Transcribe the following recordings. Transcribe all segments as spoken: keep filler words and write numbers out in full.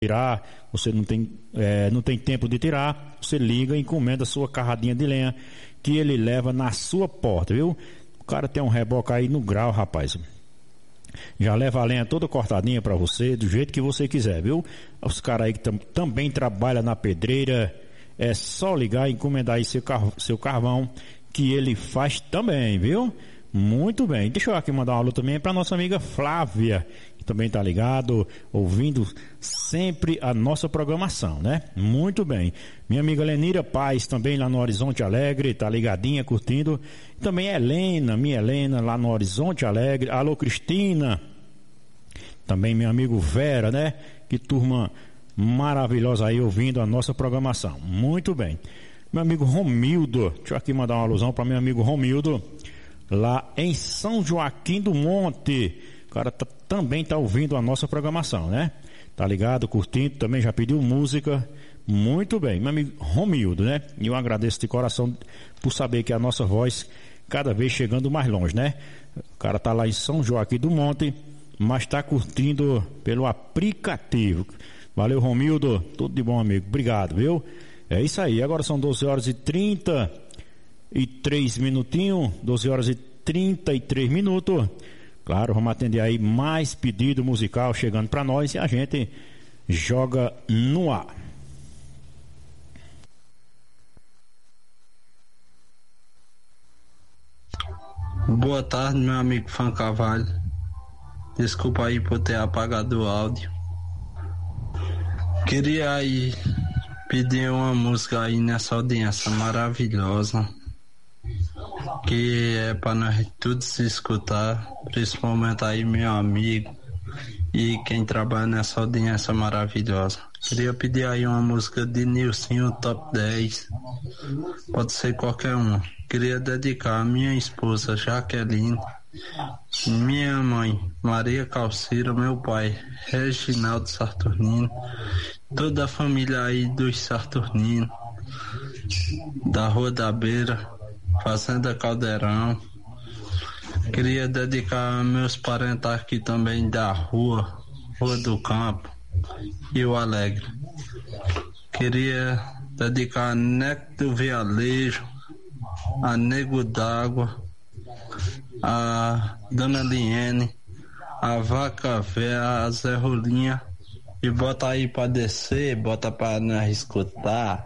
tirar, você não tem, é, não tem tempo de tirar, você liga e encomenda a sua carradinha de lenha que ele leva na sua porta, viu? O cara tem um reboque aí no grau, rapaz. Já leva a lenha toda cortadinha para você, do jeito que você quiser, viu? Os caras aí que tam, também trabalham na pedreira, é só ligar e encomendar aí seu, car seu carvão, que ele faz também, viu? Muito bem. Deixa eu aqui mandar um alô também para nossa amiga Flávia, que também tá ligado, ouvindo sempre a nossa programação, né? Muito bem. Minha amiga Lenira Paz, também lá no Horizonte Alegre, tá ligadinha, curtindo. Também Helena, minha Helena, lá no Horizonte Alegre. Alô, Cristina. Também meu amigo Vera, né? Que turma maravilhosa aí ouvindo a nossa programação. Muito bem. Meu amigo Romildo, deixa eu aqui mandar uma alusão para meu amigo Romildo, lá em São Joaquim do Monte. O cara tá, também tá ouvindo a nossa programação, né? Tá ligado, curtindo, também já pediu música. Muito bem, meu amigo Romildo, né? E eu agradeço de coração por saber que a nossa voz cada vez chegando mais longe, né? O cara tá lá em São Joaquim do Monte, mas tá curtindo pelo aplicativo. Valeu, Romildo, tudo de bom, amigo. Obrigado, viu? É isso aí, agora são doze horas e trinta e três minutinhos, doze horas e trinta e três minutos. Claro, vamos atender aí mais pedido musical chegando para nós e a gente joga no ar. Boa tarde, meu amigo Fã Cavalho. Desculpa aí por ter apagado o áudio. Queria aí pedir uma música aí nessa audiência maravilhosa, que é para nós todos se escutar, principalmente aí meu amigo e quem trabalha nessa audiência maravilhosa. Queria pedir aí uma música de Nilcinho Top dez, pode ser qualquer uma. Queria dedicar a minha esposa Jaqueline, minha mãe Maria Calcira, meu pai Reginaldo Saturnino, toda a família aí dos Saturnino, da Rua da Beira, Fazenda Caldeirão. Queria dedicar a meus parentes aqui também da rua, Rua do Campo e o Alegre. Queria dedicar a Neco do Vialejo, a Nego d'Água, a Dona Liene, a Vaca Véia, a Zé Rolinha, e bota aí pra descer, bota pra nós escutar.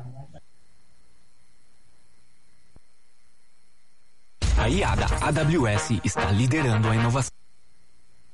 A I A D A A W S está liderando a inovação.